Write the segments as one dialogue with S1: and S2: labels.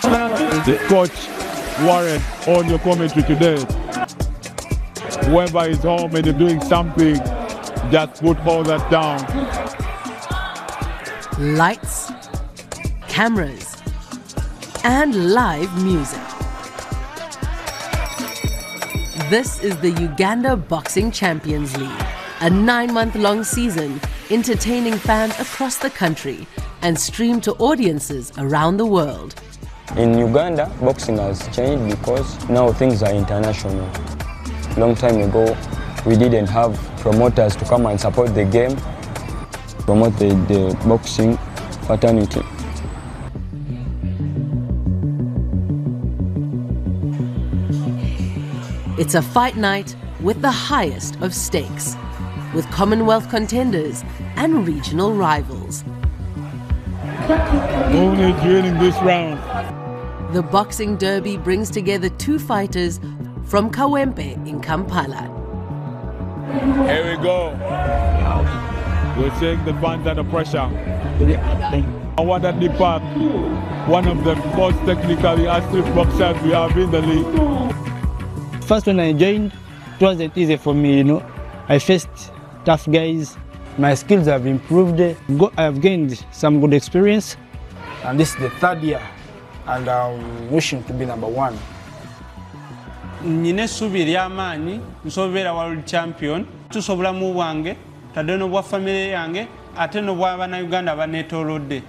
S1: The coach Warren on your commentary today. Whoever is home and is doing something, just put all that down.
S2: Lights, cameras, and live music. This is the Uganda Boxing Champions League, a 9-month-long season entertaining fans across the country and streamed to audiences around the world.
S3: In Uganda, boxing has changed because now things are international. Long time ago, we didn't have promoters to come and support the game, promote the boxing fraternity.
S2: It's a fight night with the highest of stakes, with Commonwealth contenders and regional rivals.
S1: Only winning this round.
S2: The Boxing Derby brings together two fighters from Kawempe in Kampala.
S1: Here we go. We're seeing the fans under pressure. Awada Park, one of the most technically astute boxers we have in the league.
S4: First when I joined, it wasn't easy for me, I faced tough guys. My skills have improved. I've gained some good experience. And this is the third year, and I'm wishing to be number one.
S5: Nine essuubi ery'amaanyi nsobeera world champion tusobola mu bwange tadde n'obwa family yange ate n'obw'Abannayuganda abanneetoolodde.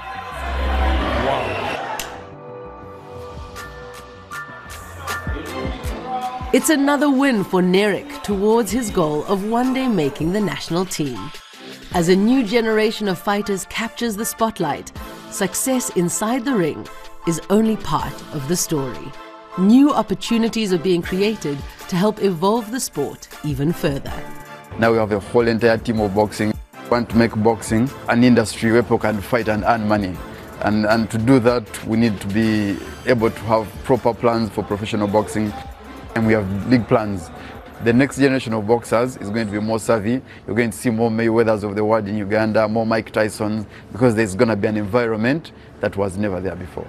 S2: It's another win for Nerik towards his goal of one day making the national team. As a new generation of fighters captures the spotlight, success inside the ring is only part of the story. New opportunities are being created to help evolve the sport even further.
S6: Now we have a whole entire team of boxing. We want to make boxing an industry where people can fight and earn money. And to do that, we need to be able to have proper plans for professional boxing. And we have big plans. The next generation of boxers is going to be more savvy. You're going to see more Mayweathers of the world in Uganda, more Mike Tysons, because there's going to be an environment that was never there before.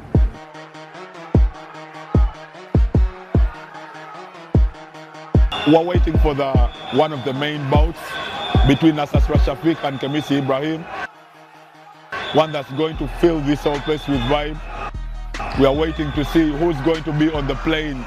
S1: We're waiting for one of the main bouts between Nasser Shafiq and Kemisi Ibrahim. One that's going to fill this whole place with vibe. We are waiting to see who's going to be on the plane.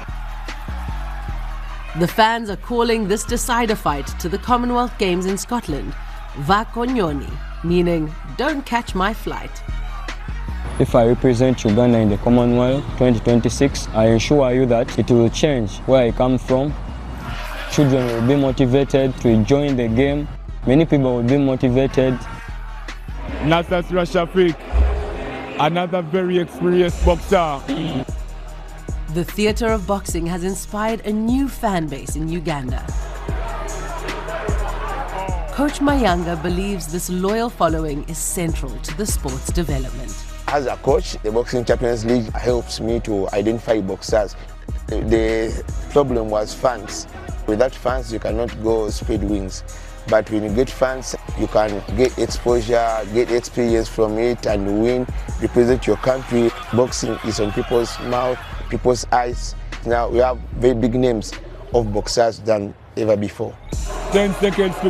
S2: The fans are calling this decider fight to the Commonwealth Games in Scotland Vakonyoni, meaning don't catch my flight.
S3: If I represent Uganda in the Commonwealth 2026, I assure you that it will change where I come from. Children will be motivated to join the game. Many people will be motivated.
S1: Nasser Shafiq, another very experienced boxer.
S2: The theatre of boxing has inspired a new fan base in Uganda. Coach Mayanga believes this loyal following is central to the sport's development.
S7: As a coach, the Boxing Champions League helps me to identify boxers. The problem was fans. Without fans, you cannot go spread wings. But when you get fans, you can get exposure, get experience from it and win, represent your country. Boxing is on people's mouth, people's eyes. Now we have very big names of boxers than ever before.
S1: 10 seconds to